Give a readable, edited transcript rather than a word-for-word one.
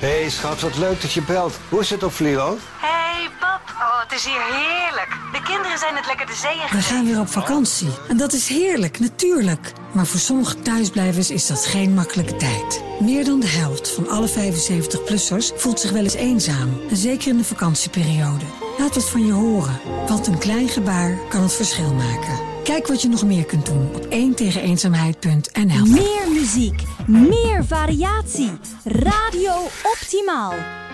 Hey schat, wat leuk dat je belt. Hoe is het op Vlieland? Hey pap, oh het is hier heerlijk. De kinderen zijn het lekker de zee in. We gaan weer op vakantie. En dat is heerlijk, natuurlijk. Maar voor sommige thuisblijvers is dat geen makkelijke tijd. Meer dan de helft van alle 75-plussers voelt zich wel eens eenzaam. En zeker in de vakantieperiode. Laat het van je horen. Want een klein gebaar kan het verschil maken. Kijk wat je nog meer kunt doen op 1tegeneenzaamheid.nl. Meer muziek, meer variatie. Radio Optimaal.